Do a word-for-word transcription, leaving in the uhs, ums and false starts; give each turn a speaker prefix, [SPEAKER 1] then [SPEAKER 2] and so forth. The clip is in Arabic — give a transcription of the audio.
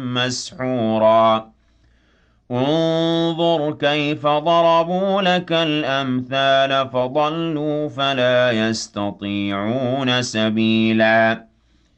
[SPEAKER 1] مسحورا انظر كيف ضربوا لك الأمثال فضلوا فلا يستطيعون سبيلا